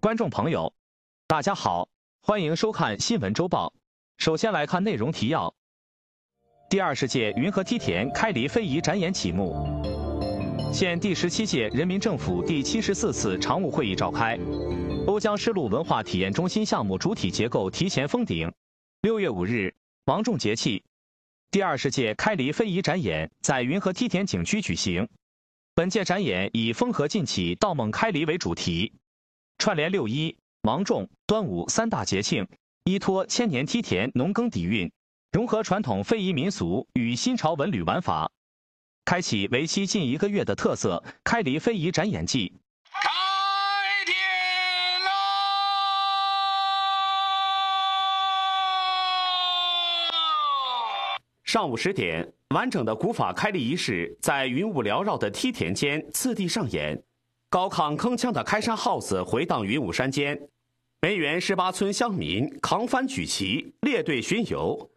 观众朋友，大家好，欢迎收看新闻周报。首先来看内容提要。第20届云和梯田开犁非遗展演启幕。现第17届人民政府第74次常务会议召开，瓯江丝路文化体验中心项目主体结构提前封顶。6月5日，芒种节气，第20届开犁非遗展演在云和梯田景区举行。本届展演以风和劲起，稻梦开犁为主题，串联6·1、芒种、端午3大节庆，依托千年梯田农耕底蕴，融合传统非遗民俗与新潮文旅玩法，开启为期近1个月的特色开犁非遗展演季。 开天啦！ 上午10点，完整的古法开犁仪式在云雾缭绕的梯田间次第上演。高亢铿锵的开山号子回荡云雾山间，梅园18村乡民扛帆举旗，列队巡游，